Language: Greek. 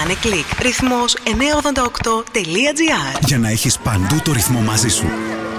Κάνε κλικ. Ρυθμός 988.gr. Για να έχεις παντού το ρυθμό μαζί σου.